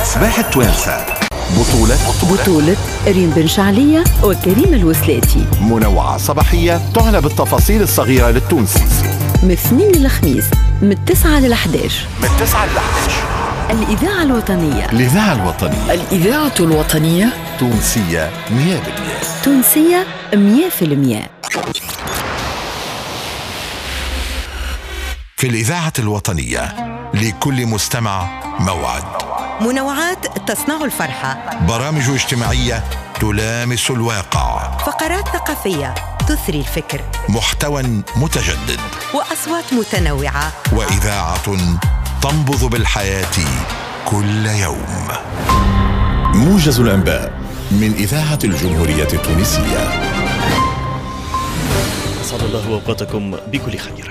صباح التوانسة. بطولة ريم بن شعلية وكريم الوسلاتي. منوعة صباحية تعنى بالتفاصيل الصغيرة للتونسي. من الاثنين للخميس من 9 ل11. الإذاعة الوطنية. الإذاعة الوطنية تونسية 100%. تونسية 100%. في الإذاعة الوطنية لكل مستمع موعد. منوعات تصنع الفرحة، برامج اجتماعية تلامس الواقع، فقرات ثقافية تثري الفكر، محتوى متجدد، وأصوات متنوعة، وإذاعة تنبض بالحياة كل يوم. موجز الأنباء من إذاعة الجمهورية التونسية. أسعد الله أوقاتكم بكل خير.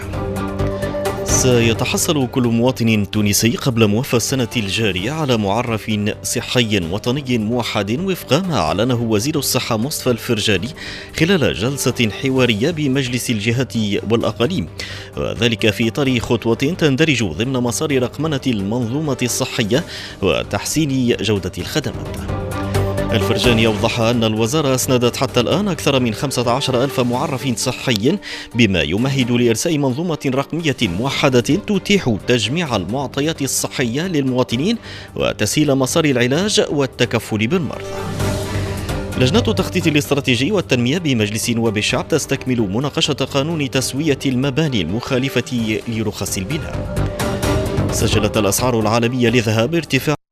سيتحصل كل مواطن تونسي قبل موافاة السنة الجارية على معرف صحي وطني موحد وفق ما أعلنه وزير الصحة مصطفى الفرجاني خلال جلسة حوارية بمجلس الجهات والأقاليم، وذلك في إطار خطوة تندرج ضمن مسار رقمنة المنظومة الصحية وتحسين جودة الخدمات. الفرجاني أوضح أن الوزارة أسندت حتى الآن أكثر من 15,000 معرف صحي، بما يمهد لإرساء منظومة رقمية موحدة تتيح تجميع المعطيات الصحية للمواطنين وتسهيل مسار العلاج والتكفل بالمرضى. لجنة التخطيط الاستراتيجي والتنمية بمجلس نواب الشعب تستكمل مناقشة قانون تسوية المباني المخالفة لرخص البناء. سجلت الأسعار العالمية للذهب ارتفاع